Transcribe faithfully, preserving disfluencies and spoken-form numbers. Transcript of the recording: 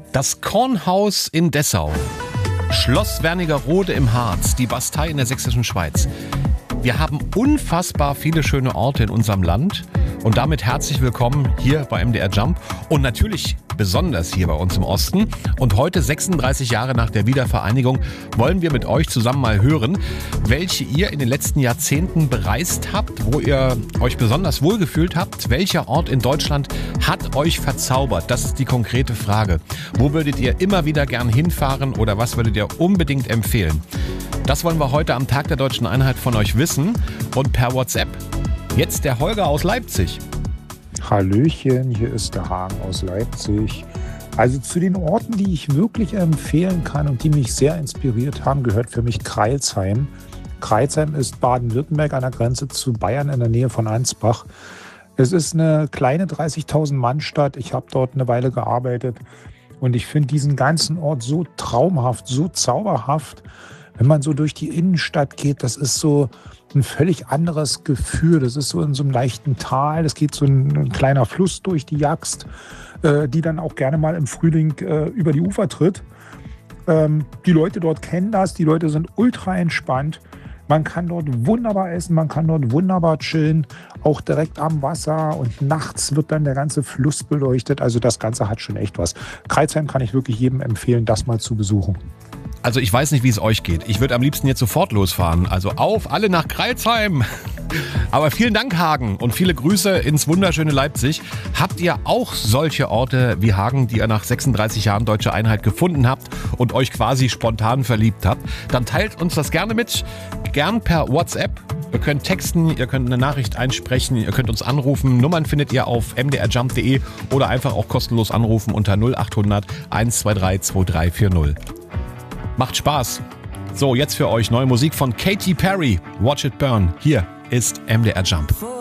Das Kornhaus in Dessau, Schloss Wernigerode im Harz, die Bastei in der sächsischen Schweiz. Wir haben unfassbar viele schöne Orte in unserem Land und damit herzlich willkommen hier bei M D R Jump und natürlich besonders hier bei uns im Osten. Und heute, sechsunddreißig Jahre nach der Wiedervereinigung, wollen wir mit euch zusammen mal hören, welche ihr in den letzten Jahrzehnten bereist habt, wo ihr euch besonders wohlgefühlt habt. Welcher Ort in Deutschland hat euch verzaubert? Das ist die konkrete Frage. Wo würdet ihr immer wieder gern hinfahren oder was würdet ihr unbedingt empfehlen? Das wollen wir heute am Tag der Deutschen Einheit von euch wissen und per WhatsApp. Jetzt der Holger aus Leipzig. Hallöchen, hier ist der Hagen aus Leipzig. Also zu den Orten, die ich wirklich empfehlen kann und die mich sehr inspiriert haben, gehört für mich Crailsheim. Crailsheim ist Baden-Württemberg an der Grenze zu Bayern in der Nähe von Ansbach. Es ist eine kleine dreißigtausend Mann Stadt. Ich habe dort eine Weile gearbeitet und ich finde diesen ganzen Ort so traumhaft, so zauberhaft. Wenn man so durch die Innenstadt geht, das ist so ein völlig anderes Gefühl. Das ist so in so einem leichten Tal. Es geht so ein, ein kleiner Fluss durch die Jagst, äh, die dann auch gerne mal im Frühling äh, über die Ufer tritt. Ähm, die Leute dort kennen das. Die Leute sind ultra entspannt. Man kann dort wunderbar essen, man kann dort wunderbar chillen, auch direkt am Wasser. Und nachts wird dann der ganze Fluss beleuchtet. Also das Ganze hat schon echt was. Crailsheim kann ich wirklich jedem empfehlen, das mal zu besuchen. Also ich weiß nicht, wie es euch geht. Ich würde am liebsten jetzt sofort losfahren. Also auf, alle nach Crailsheim. Aber vielen Dank, Hagen, und viele Grüße ins wunderschöne Leipzig. Habt ihr auch solche Orte wie Hagen, die ihr nach sechsunddreißig Jahren Deutsche Einheit gefunden habt und euch quasi spontan verliebt habt? Dann teilt uns das gerne mit, gern per WhatsApp. Ihr könnt texten, ihr könnt eine Nachricht einsprechen, ihr könnt uns anrufen. Nummern findet ihr auf m d r jump punkt d e oder einfach auch kostenlos anrufen unter null acht hundert eins zwei drei zwei drei vier null. Macht Spaß. So, jetzt für euch neue Musik von Katy Perry. Watch It Burn. Hier ist M D R Jump.